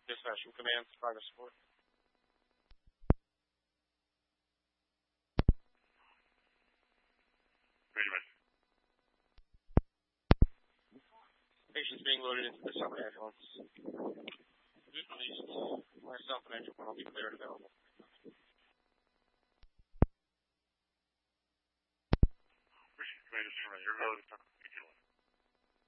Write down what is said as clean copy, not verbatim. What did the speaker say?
Dispatch from Command, progress support. Ready, man. Patient's being loaded into the summer ambulance. Released. Myself and everyone will be cleared available. Commander, you're loaded.